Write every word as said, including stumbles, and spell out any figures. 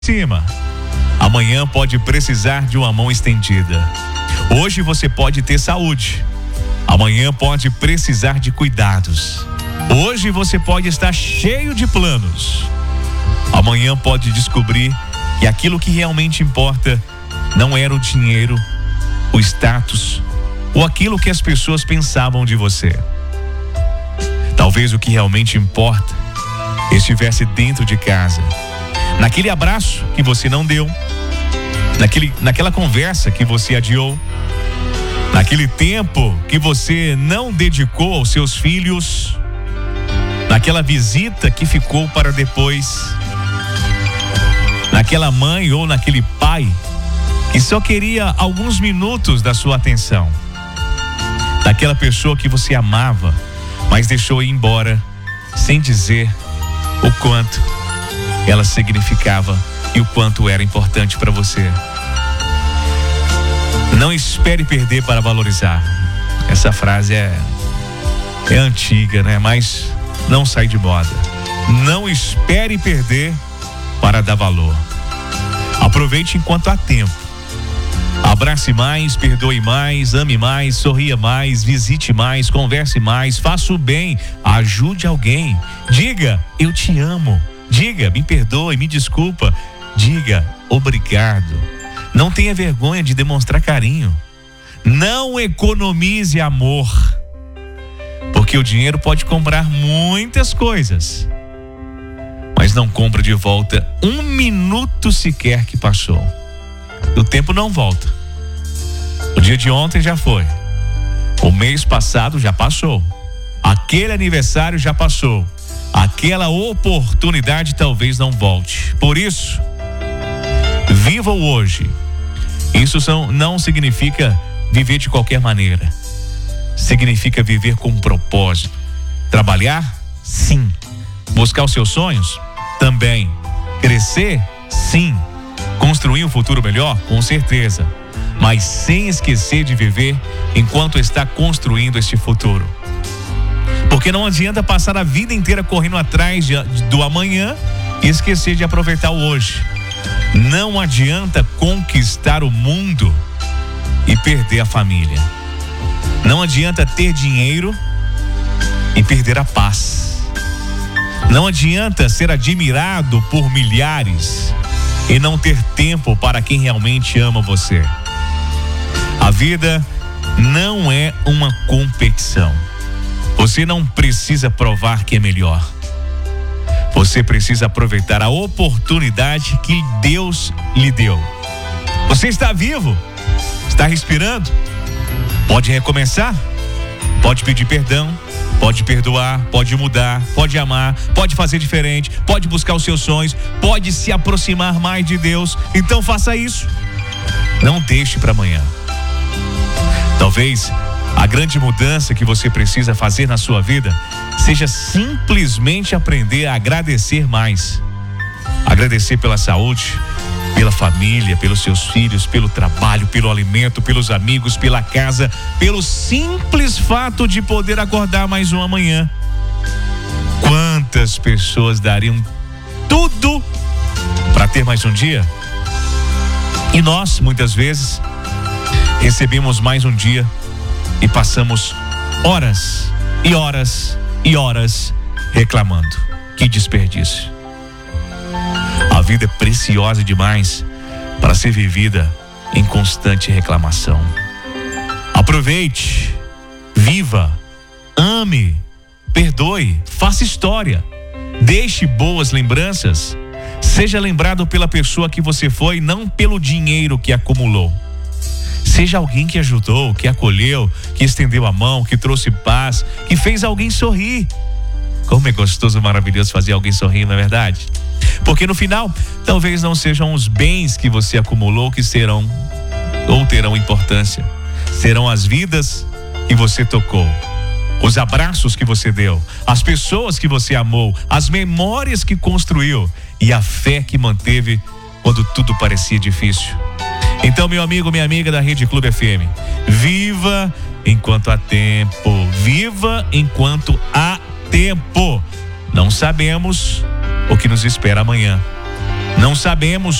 cima. Amanhã pode precisar de uma mão estendida. Hoje você pode ter saúde. Amanhã pode precisar de cuidados. Hoje você pode estar cheio de planos. Amanhã pode descobrir que aquilo que realmente importa não era o dinheiro, o status ou aquilo que as pessoas pensavam de você. Talvez o que realmente importa estivesse dentro de casa, naquele abraço que você não deu, naquele, naquela conversa que você adiou, naquele tempo que você não dedicou aos seus filhos, naquela visita que ficou para depois, naquela mãe ou naquele pai que só queria alguns minutos da sua atenção, daquela pessoa que você amava, mas deixou ir embora sem dizer o quanto ela significava e o quanto era importante para você. Não espere perder para valorizar. Essa frase é, é antiga, né? Mas não sai de moda. Não espere perder para dar valor. Aproveite enquanto há tempo. Abrace mais, perdoe mais, ame mais, sorria mais, visite mais, converse mais, faça o bem, ajude alguém. Diga, eu te amo. Diga, me perdoe, me desculpa. Diga, obrigado. Não tenha vergonha de demonstrar carinho. Não economize amor. Porque o dinheiro pode comprar muitas coisas, mas não compra de volta um minuto sequer que passou. O tempo não volta. O dia de ontem já foi. O mês passado já passou. Aquele aniversário já passou. Aquela oportunidade talvez não volte. Por isso, viva o hoje. Isso são, não significa viver de qualquer maneira. Significa viver com um propósito. Trabalhar? Sim. Buscar os seus sonhos? Também. Crescer? Sim. Construir um futuro melhor? Com certeza. Mas sem esquecer de viver enquanto está construindo este futuro. Porque não adianta passar a vida inteira correndo atrás de, do amanhã e esquecer de aproveitar o hoje. Não adianta conquistar o mundo e perder a família. Não adianta ter dinheiro e perder a paz. Não adianta ser admirado por milhares e não ter tempo para quem realmente ama você. A vida não é uma competição. Você não precisa provar que é melhor. Você precisa aproveitar a oportunidade que Deus lhe deu. Você está vivo? Está respirando? Pode recomeçar? Pode pedir perdão? Pode perdoar, pode mudar, pode amar, pode fazer diferente, pode buscar os seus sonhos, pode se aproximar mais de Deus. Então faça isso. Não deixe para amanhã. Talvez a grande mudança que você precisa fazer na sua vida seja simplesmente aprender a agradecer mais. Agradecer pela saúde, pela família, pelos seus filhos, pelo trabalho, pelo alimento, pelos amigos, pela casa, pelo simples fato de poder acordar mais uma manhã. Quantas pessoas dariam tudo para ter mais um dia? E nós, muitas vezes, recebemos mais um dia e passamos horas e horas e horas reclamando. Que desperdício. A vida é preciosa demais para ser vivida em constante reclamação. Aproveite, viva, ame, perdoe, faça história, deixe boas lembranças, seja lembrado pela pessoa que você foi, não pelo dinheiro que acumulou. Seja alguém que ajudou, que acolheu, que estendeu a mão, que trouxe paz, que fez alguém sorrir. Como é gostoso e maravilhoso fazer alguém sorrir, não é verdade? Porque no final, talvez não sejam os bens que você acumulou que serão ou terão importância. Serão as vidas que você tocou, os abraços que você deu, as pessoas que você amou, as memórias que construiu e a fé que manteve quando tudo parecia difícil. Então, meu amigo, minha amiga da Rede Clube F M, viva enquanto há tempo, viva enquanto há tempo. Não sabemos o que nos espera amanhã, Não sabemos